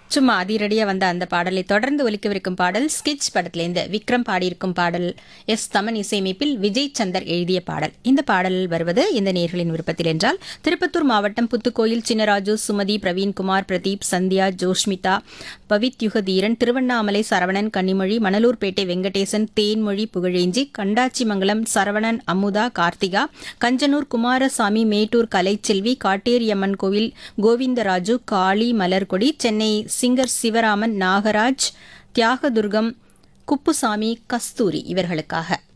சும்மா அதிரடியா வந்த அந்த பாடலை தொடர்ந்து ஒலிக்கவிருக்கும் பாடல் ஸ்கெட்ச் படத்திலிருந்து விக்ரம் பாடியிருக்கும் பாடல் எஸ் தமன் இசையமைப்பில் விஜய் சந்தர் எழுதிய பாடல். இந்த பாடலில் வருவது இந்த நேயர்களின் விருப்பத்தில் என்றால் திருப்பத்தூர் மாவட்டம் புத்துக்கோயில் சின்னராஜு, சுமதி, பிரவீன்குமார், பிரதீப், சந்தியா, ஜோஷ்மிதா, பவித்யுகதீரன், திருவண்ணாமலை சரவணன், கன்னிமொழி, மணலூர்பேட்டை வெங்கடேசன், தேன்மொழி, புகழேஞ்சி, கண்டாச்சிமங்கலம் சரவணன், அமுதா, கார்த்திகா, கஞ்சனூர் குமாரசாமி, மேட்டூர் கலைச்செல்வி, காட்டேரியம்மன் கோவில் கோவிந்தராஜு, காளி, மலர்கொடி, சென்னை சிங்கர் சிவராமன், நாகராஜ், தியாகதுர்கம், குப்புசாமி, கஸ்தூரி இவர்களுக்காக